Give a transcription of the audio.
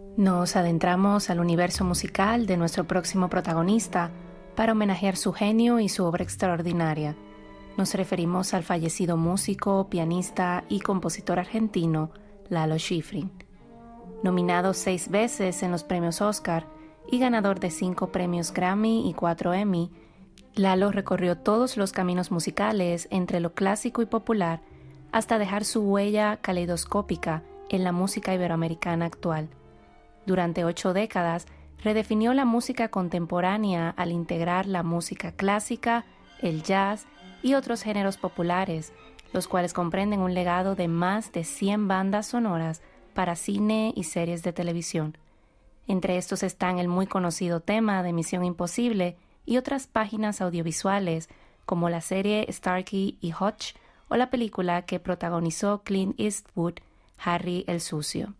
Nos adentramos al universo musical de nuestro próximo protagonista para homenajear su genio y su obra extraordinaria. Nos referimos al fallecido músico, pianista y compositor argentino Lalo Schifrin. Nominado 6 veces en los premios Oscar y ganador de 5 premios Grammy y 4 Emmy, Lalo recorrió todos los caminos musicales entre lo clásico y popular hasta dejar su huella caleidoscópica en la música iberoamericana actual. Durante 8 décadas, redefinió la música contemporánea al integrar la música clásica, el jazz y otros géneros populares, los cuales comprenden un legado de más de 100 bandas sonoras para cine y series de televisión. Entre estos están el muy conocido tema de Misión Imposible y otras páginas audiovisuales como la serie Starkey y Hutch o la película que protagonizó Clint Eastwood, Harry el Sucio.